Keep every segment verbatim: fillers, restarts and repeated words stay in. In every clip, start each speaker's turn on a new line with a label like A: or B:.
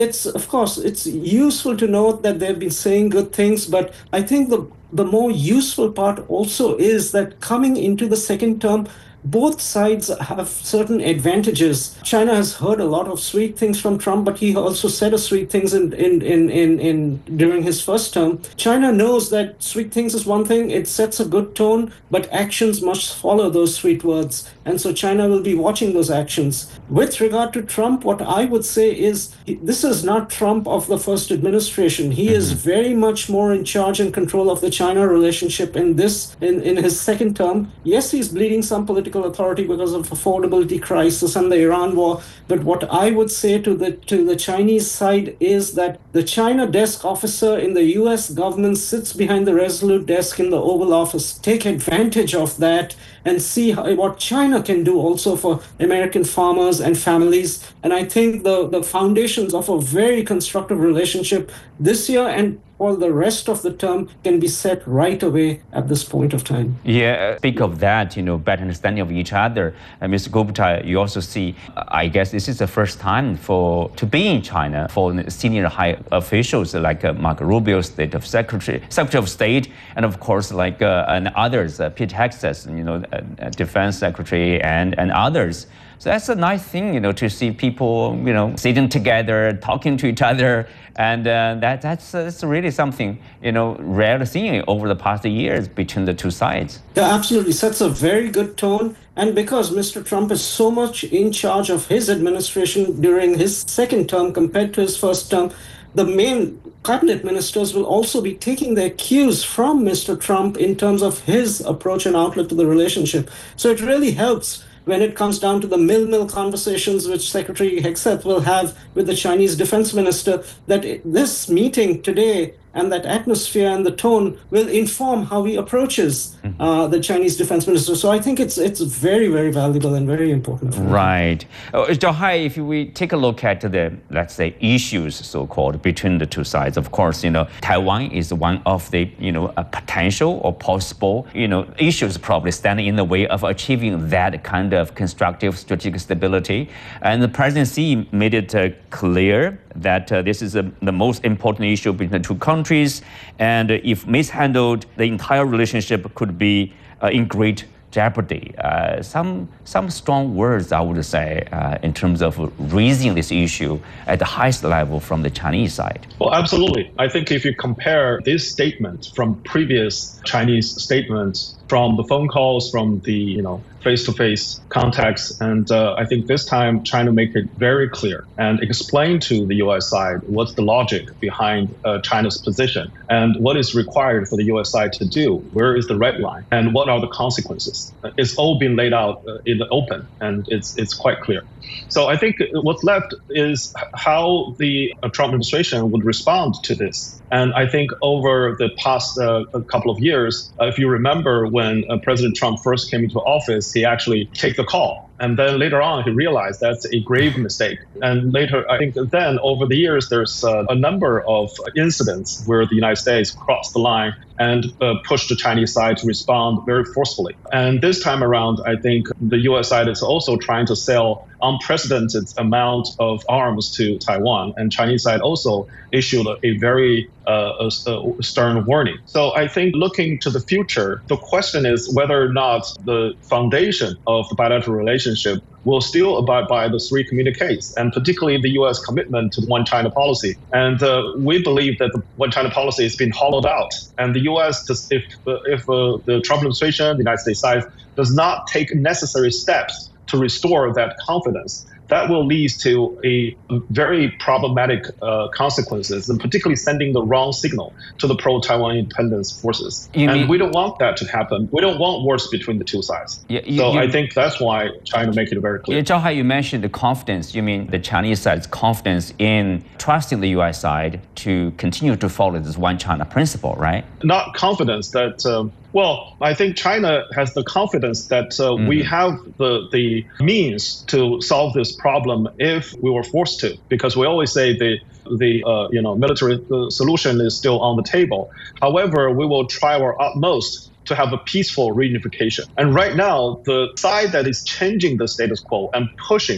A: It's, of course, it's useful to note that they've been saying good things, but I think the the more useful part also is that coming into the second term, both sides have certain advantages. China has heard a lot of sweet things from Trump, but he also said a sweet things in, in, in, in, in during his first term. China knows that sweet things is one thing, it sets a good tone, but actions must follow those sweet words. And so China will be watching those actions. With regard to Trump, what I would say is this is not Trump of the first administration. He mm-hmm. is very much more in charge and control of the China relationship in this in, in his second term. Yes, he's bleeding some political authority because of affordability crisis and the Iran war. But what I would say to the to the Chinese side is that the China desk officer in the U S government sits behind the Resolute desk in the Oval Office. Take advantage of that and see how, what China can do also for American farmers and families. And I think the, the foundations of a very constructive relationship this year and all the rest of the term can be set right away at this point of time.
B: Yeah, speak of that, you know, better understanding of each other. Uh, Mister Gupta, you also see, uh, I guess this is the first time for to be in China for senior high officials like uh, Marco Rubio, State of Secretary, Secretary of State, and of course like uh, and others, uh, Pete Hegseth, you know, uh, Defense Secretary, and and others. So that's a nice thing, you know, to see people, you know, sitting together, talking to each other, and uh, that that's uh, that's really something, you know, rare seeing over the past years between the two sides.
A: Yeah, absolutely. Sets a very good tone. And because Mister Trump is so much in charge of his administration during his second term compared to his first term, the main cabinet ministers will also be taking their cues from Mister Trump in terms of his approach and outlook to the relationship. So it really helps when it comes down to the mill-mill conversations which Secretary Hegseth will have with the Chinese defense minister, that this meeting today and that atmosphere and the tone will inform how he approaches uh, the Chinese defense minister. So I think it's it's very, very valuable and very important.
B: Right. Uh, Zhao Hai, if we take a look at the, let's say, issues, so-called, between the two sides, of course, you know, Taiwan is one of the, you know, a potential or possible, you know, issues probably standing in the way of achieving that kind of constructive strategic stability. And the President Xi made it uh, clear that uh, this is uh, the most important issue between the two countries, and uh, if mishandled, the entire relationship could be uh, in great jeopardy. Uh, some some strong words, I would say, uh, in terms of raising this issue at the highest level from the Chinese side.
C: Well, absolutely. I think if you compare this statement from previous Chinese statements, from the phone calls, from the you know face-to-face contacts, and uh, I think this time China make it very clear and explain to the U S side what's the logic behind uh, China's position and what is required for the U S side to do. Where is the red line and what are the consequences? It's all been laid out uh, in the open, and it's it's quite clear. So I think what's left is how the uh, Trump administration would respond to this. And I think over the past uh, couple of years, uh, if you remember when uh, President Trump first came into office, he actually took the call. And then later on, he realized that's a grave mistake. And later, I think then over the years, there's uh, a number of incidents where the United States crossed the line and uh, pushed the Chinese side to respond very forcefully. And this time around, I think the U S side is also trying to sell unprecedented amount of arms to Taiwan, and Chinese side also issued a, a very uh, a, a stern warning. So I think looking to the future, the question is whether or not the foundation of the bilateral relationship will still abide by the three communiques, and particularly the U S commitment to the One China policy. And uh, we believe that the One China policy has been hollowed out, and the U S, does, if, uh, if uh, the Trump administration, the United States side, does not take necessary steps to restore that confidence, that will lead to a very problematic uh, consequences, and particularly sending the wrong signal to the pro-Taiwan independence forces. You and mean, we don't want that to happen. We don't want wars between the two sides. Yeah, you, so you, I think that's why China make it very clear.
B: Yeah, Zhao Hai, you mentioned the confidence. You mean the Chinese side's confidence in trusting the U S side to continue to follow this One China principle, right?
C: Not confidence that... Um, Well, I think China has the confidence that uh, mm. we have the, the means to solve this problem if we were forced to, because we always say the the uh, you know military solution is still on the table. However, we will try our utmost to have a peaceful reunification. And right now, the side that is changing the status quo and pushing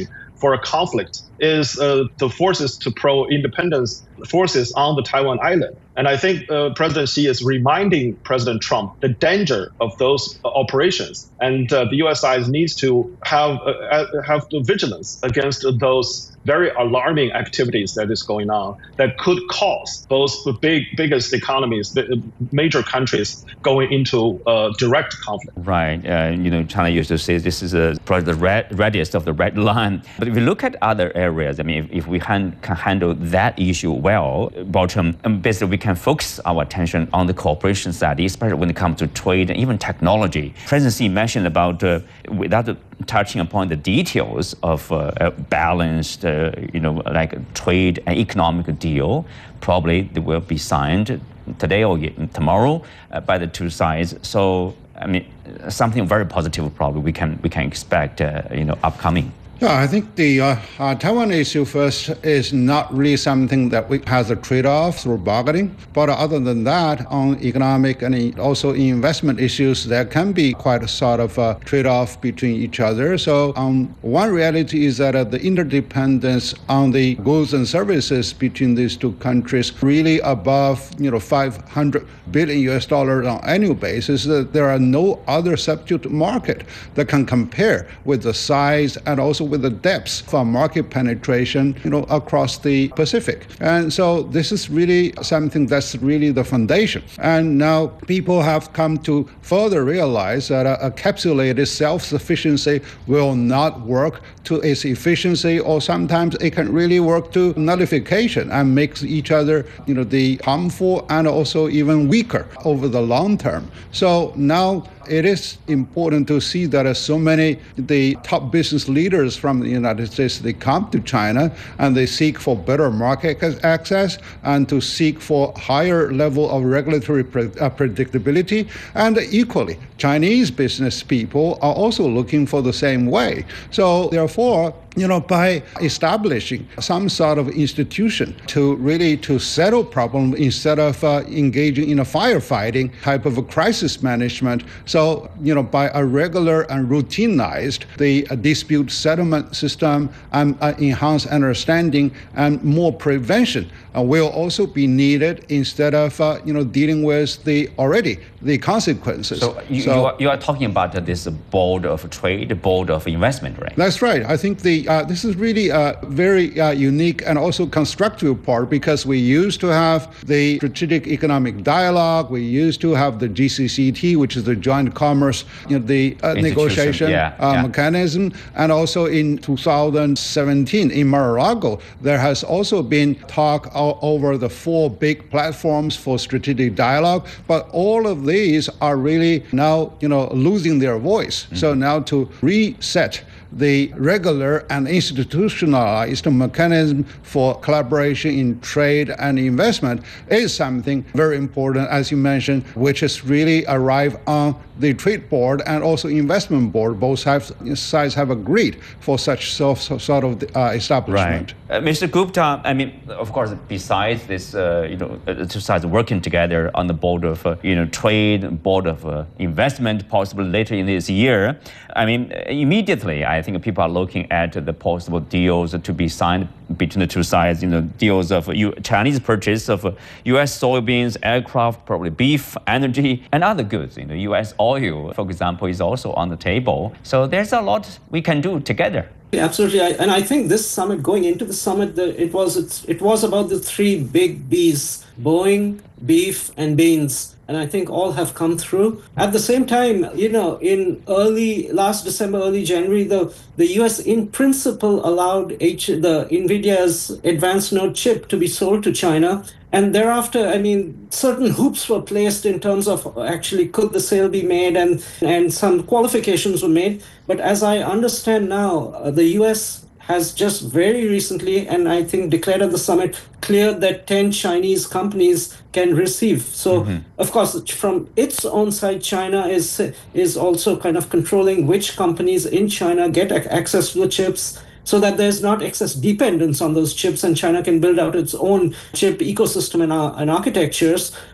C: for a conflict is uh, the forces to pro-independence forces on the Taiwan island. And I think uh, President Xi is reminding President Trump the danger of those uh, operations. And uh, the U S side needs to have uh, have the vigilance against those very alarming activities that is going on that could cause those big, biggest economies, the major countries going into uh, direct conflict.
B: Right. Uh, you know, China used to say this is a, probably the red, reddest of the red line. But if you look at other areas, I mean, if, if we can, can handle that issue well, bottom, um, basically we can focus our attention on the cooperation side, especially when it comes to trade and even technology. President Xi mentioned about, uh, without touching upon the details of uh, a balanced, uh, you know, like a trade and economic deal, probably they will be signed today or tomorrow uh, by the two sides. So, I mean, something very positive probably we can we can expect, uh, you know, upcoming.
D: Yeah, I think the uh, uh, Taiwan issue first is not really something that we has a trade-off through bargaining. But other than that, on economic and also investment issues, there can be quite a sort of a trade-off between each other. So um, one reality is that uh, the interdependence on the goods and services between these two countries really above, you know, five hundred billion U S dollars on annual basis. Uh, there are no other substitute market that can compare with the size and also with the depths for market penetration, you know, across the Pacific. And so this is really something that's really the foundation. And now people have come to further realize that a, a capsulated self-sufficiency will not work to its efficiency, or sometimes it can really work to nullification and makes each other, you know, the harmful and also even weaker over the long term. So now it is important to see that uh, so many the top business leaders from the United States, they come to China and they seek for better market access and to seek for higher level of regulatory pre- uh, predictability. And equally, Chinese business people are also looking for the same way. So therefore, you know, by establishing some sort of institution to really to settle problem instead of uh, engaging in a firefighting type of a crisis management. So, you know, by a regular and routinized the uh, dispute settlement system and uh, enhanced understanding and more prevention uh, will also be needed instead of, uh, you know, dealing with the already the consequences.
B: So, you, so you, are, you are talking about uh, this board of trade, board of investment, right?
D: That's right. I think the Uh, this is really a very uh, unique and also constructive part, because we used to have the strategic economic dialogue. We used to have the G C C T, which is the joint commerce, you know, the uh, negotiation
B: yeah,
D: uh,
B: yeah.
D: mechanism. And also in two thousand seventeen in Mar-a-Lago, there has also been talk all over the four big platforms for strategic dialogue. But all of these are really now, you know, losing their voice. Mm-hmm. So now to reset the regular and institutionalized mechanism for collaboration in trade and investment is something very important, as you mentioned, which has really arrived on the trade board and also investment board. Both have, sides have agreed for such so, so, sort of uh, establishment.
B: Right. Uh, Mister Gupta, I mean, of course, besides this, uh, you know, the two sides working together on the board of, uh, you know, trade, board of uh, investment, possibly later in this year, I mean, immediately, I think people are looking at the possible deals to be signed between the two sides, you know, deals of uh, Chinese purchase of uh, U S soybeans, aircraft, probably beef, energy, and other goods. You know, U S oil, for example, is also on the table. So there's a lot we can do together.
A: Yeah, absolutely, I, and I think this summit, going into the summit, the, it was it's, it was about the three big B's: Boeing, beef, and beans. And I think all have come through. At the same time, you know, in early last December, early January, the, the U S in principle allowed H, the NVIDIA's advanced node chip to be sold to China. And thereafter, I mean, certain hoops were placed in terms of actually could the sale be made, and, and some qualifications were made. But as I understand now, uh, the U S has just very recently, and I think declared at the summit, cleared that ten Chinese companies can receive. So, mm-hmm. of course, from its own side, China is is also kind of controlling which companies in China get access to the chips, so that there's not excess dependence on those chips, and China can build out its own chip ecosystem and, uh, and architectures.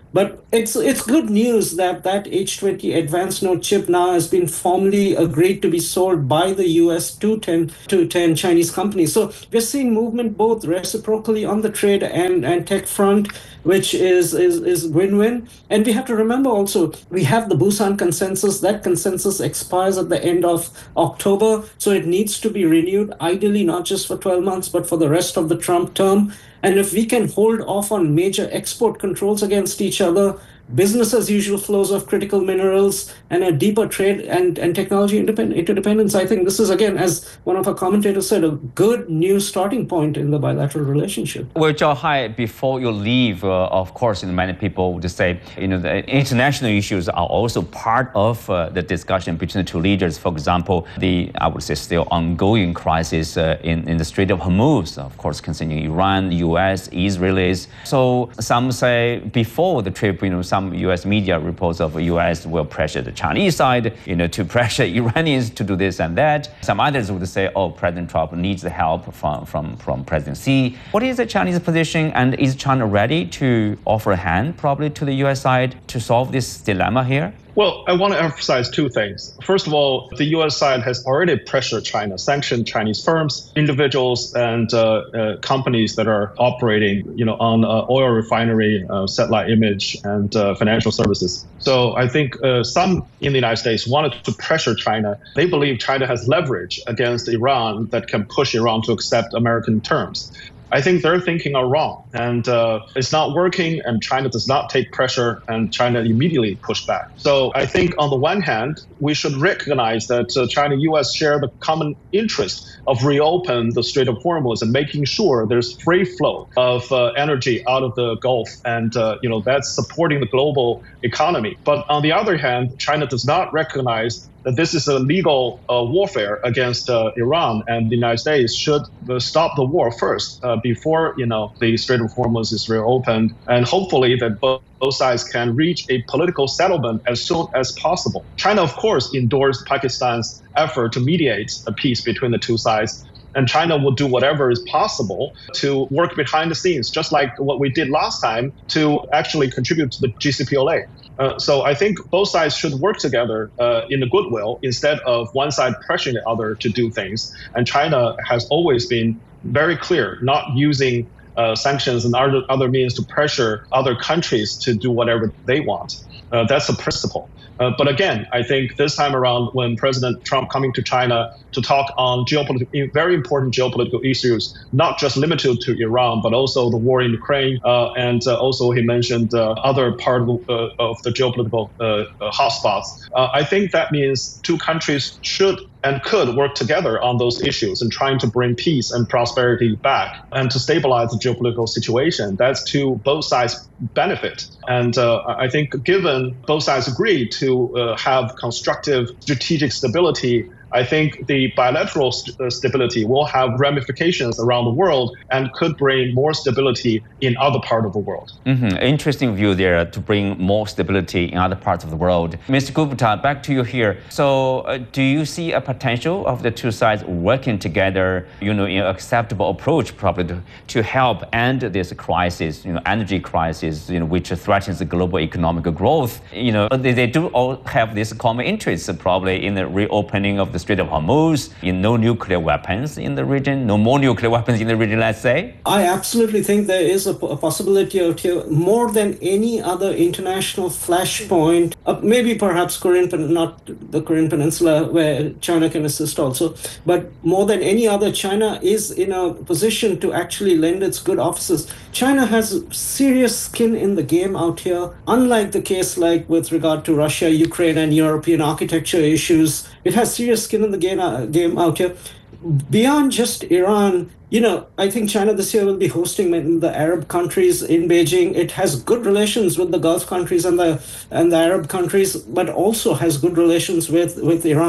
A: But it's it's good news that that H twenty advanced node chip now has been formally agreed to be sold by the U S to ten to ten Chinese companies. So we're seeing movement both reciprocally on the trade and, and tech front, which is, is is win-win. And we have to remember also, we have the Busan Consensus. That consensus expires at the end of October, so it needs to be renewed, ideally not just for twelve months, but for the rest of the Trump term. And if we can hold off on major export controls against each other, business as usual flows of critical minerals, and a deeper trade and, and technology independ- interdependence, I think this is, again, as one of our commentators said, a good new starting point in the bilateral relationship.
B: Well, Zhao Hai, before you leave, uh, of course, you know, many people would say, you know, the international issues are also part of uh, the discussion between the two leaders. For example, the, I would say, still ongoing crisis uh, in, in the Strait of Hormuz, of course, concerning Iran, U S, Israelis. So some say before the trip, you know, some Some U S media reports of U S will pressure the Chinese side, you know, to pressure Iranians to do this and that. Some others would say, oh, President Trump needs the help from, from, from President Xi. What is the Chinese position, and is China ready to offer a hand probably to the U S side to solve this dilemma here?
C: Well, I want to emphasize two things. First of all, the U S side has already pressured China, sanctioned Chinese firms, individuals, and uh, uh, companies that are operating, you know, on uh, oil refinery, uh, satellite image, and uh, financial services. So I think uh, some in the United States wanted to pressure China. They believe China has leverage against Iran that can push Iran to accept American terms. I think their thinking are wrong, and uh, it's not working, and China does not take pressure, and China immediately pushed back. So I think on the one hand, we should recognize that uh, China and U S share the common interest of reopen the Strait of Hormuz and making sure there's free flow of uh, energy out of the Gulf, and uh, you know that's supporting the global economy. But on the other hand, China does not recognize that this is a legal uh, warfare against uh, Iran, and the United States should uh, stop the war first uh, before you know the Strait of Hormuz is reopened, and hopefully that both, both sides can reach a political settlement as soon as possible. China, of course, endorsed Pakistan's effort to mediate a peace between the two sides, and China will do whatever is possible to work behind the scenes, just like what we did last time, to actually contribute to the J C P O A. Uh, so I think both sides should work together uh, in a goodwill instead of one side pressuring the other to do things. And China has always been very clear, not using uh, sanctions and other, other means to pressure other countries to do whatever they want. Uh, that's a principle. Uh, but again, I think this time around, when President Trump coming to China to talk on geopolitical, very important geopolitical issues, not just limited to Iran, but also the war in Ukraine, uh, and uh, also he mentioned uh, other part of, uh, of the geopolitical uh, uh, hotspots. Uh, I think that means two countries should and could work together on those issues and trying to bring peace and prosperity back and to stabilize the geopolitical situation. That's to both sides' benefit. And uh, I think given both sides agree to uh, have constructive strategic stability, I think the bilateral st- uh, stability will have ramifications around the world and could bring more stability in other parts of the world.
B: Mm-hmm. Interesting view there, to bring more stability in other parts of the world. Mister Gupta, back to you here. So uh, do you see a potential of the two sides working together, you know, in an acceptable approach probably to, to help end this crisis, you know, energy crisis, you know, which threatens the global economic growth? You know, they, they do all have this common interest probably in the reopening of the Strait of Hormuz, in no nuclear weapons in the region, no more nuclear weapons in the region, let's say?
A: I absolutely think there is a, a possibility out here, more than any other international flashpoint, uh, maybe perhaps Korean, not the Korean Peninsula, where China can assist also, but more than any other, China is in a position to actually lend its good offices. China has serious skin in the game out here, unlike the case like with regard to Russia, Ukraine, and European architecture issues. It has serious skin in the game, uh, game out here. Beyond just Iran, you know, I think China this year will be hosting the Arab countries in Beijing. It has good relations with the Gulf countries and the and the Arab countries, but also has good relations with, with Iran.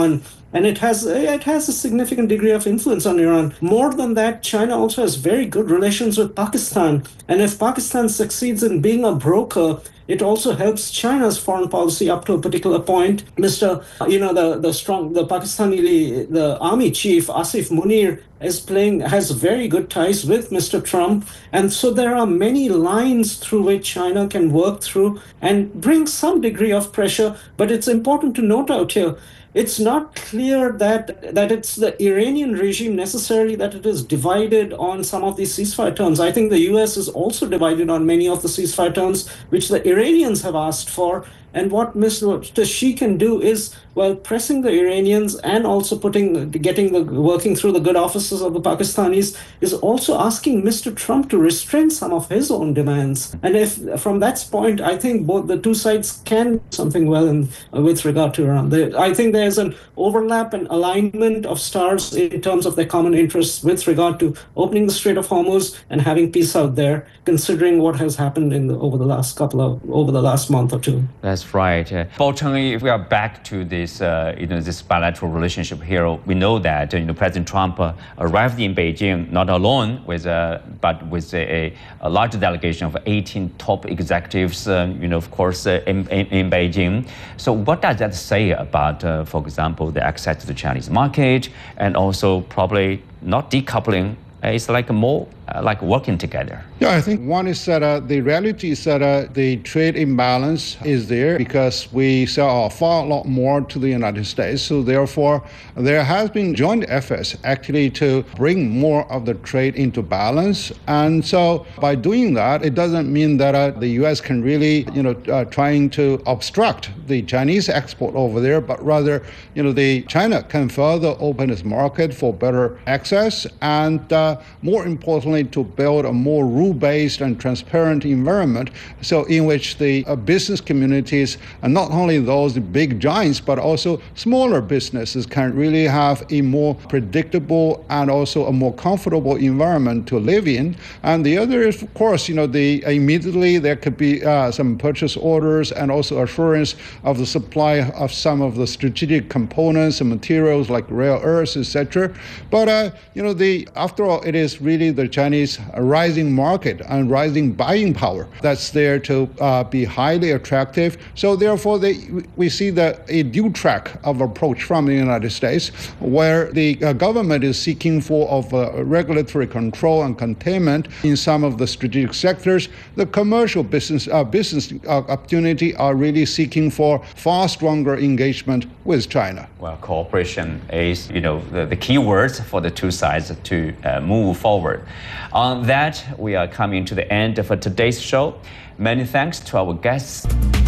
A: and it has it has a significant degree of influence on Iran. More than that, China also has very good relations with Pakistan, and if Pakistan succeeds in being a broker, it also helps China's foreign policy up to a particular point. Mister You know, the the strong the Pakistani the army chief Asif Munir is playing has very good ties with Mister Trump, and so there are many lines through which China can work through and bring some degree of pressure. But it's important to note out here, it's not clear that that it's the Iranian regime necessarily that it is divided on some of these ceasefire terms. I think the U S is also divided on many of the ceasefire terms, which the Iranians have asked for. And what Mister Xi can do is, well, pressing the Iranians and also putting, getting the, working through the good offices of the Pakistanis, is also asking Mister Trump to restrain some of his own demands. And if, from that point, I think both the two sides can do something well in, uh, with regard to Iran. The, I think there's an overlap and alignment of stars in terms of their common interests with regard to opening the Strait of Hormuz and having peace out there, considering what has happened in the, over the last couple of, over the last month or two.
B: That's right. Uh, Bao Cheng, if we are back to this, uh, you know, this bilateral relationship here, we know that, uh, you know, President Trump uh, arrived in Beijing not alone, with, uh, but with a, a large delegation of eighteen top executives, uh, you know, of course, uh, in, in, in Beijing. So what does that say about, uh, for example, the access to the Chinese market, and also probably not decoupling? Uh, it's like more uh, like working together.
D: Yeah, I think one is that uh, the reality is that uh, the trade imbalance is there because we sell a far lot more to the United States. So therefore, there has been joint efforts actually to bring more of the trade into balance. And so by doing that, it doesn't mean that uh, the U S can really, you know, uh, trying to obstruct the Chinese export over there, but rather, you know, the China can further open its market for better access, and uh, more importantly, to build a more rule-based and transparent environment, so in which the uh, business communities, and not only those big giants, but also smaller businesses, can really have a more predictable and also a more comfortable environment to live in. And the other is, of course, you know, the immediately there could be uh, some purchase orders and also assurance of the supply of some of the strategic components and materials like rare earths, et cetera. But uh, you know, the after all, it is really the Chinese rising market and rising buying power that's there to uh, be highly attractive. So therefore, they, we see the a dual track of approach from the United States, where the uh, government is seeking for of uh, regulatory control and containment in some of the strategic sectors. The commercial business uh, business uh, opportunity are really seeking for far stronger engagement with China.
B: Well, cooperation is, you know, the, the key words for the two sides to uh, move forward. On that, we are coming to the end of today's show. Many thanks to our guests.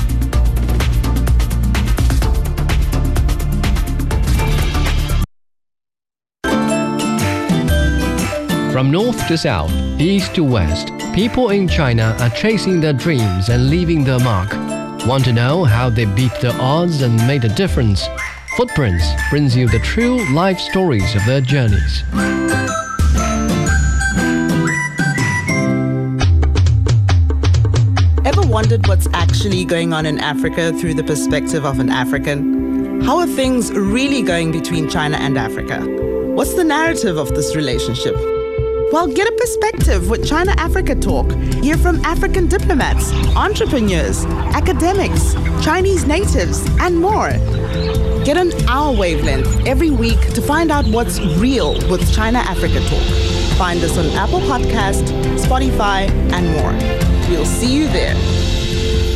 E: From north to south, east to west, people in China are chasing their dreams and leaving their mark. Want to know how they beat the odds and made a difference? Footprints brings you the true life stories of their journeys.
F: Ever wondered what's actually going on in Africa through the perspective of an African? How are things really going between China and Africa? What's the narrative of this relationship? Well, get a perspective with China Africa Talk. Hear from African diplomats, entrepreneurs, academics, Chinese natives, and more. Get on our wavelength every week to find out what's real with China Africa Talk. Find us on Apple Podcast, Spotify, and more. We'll see you there.